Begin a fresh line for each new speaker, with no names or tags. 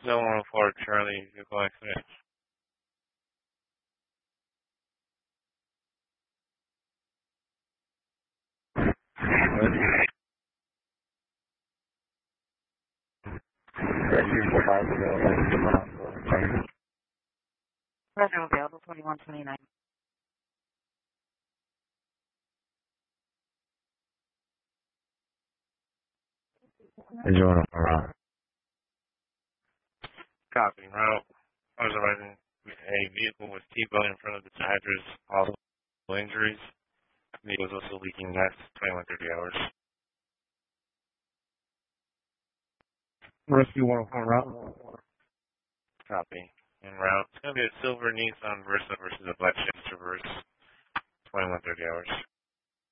Zone 104, Charlie, vehicle accident.
Restroom available, 2129.
Is you on a route?
Copy. Route. I was arriving a vehicle with T-bone in front of the Hydras. Possible injuries. The vehicle was also leaking gas. 2130 hours.
Rescue 104 route.
Copy. En route. It's going to be a silver Nissan Versa versus a black Chevy Traverse. 2130 hours.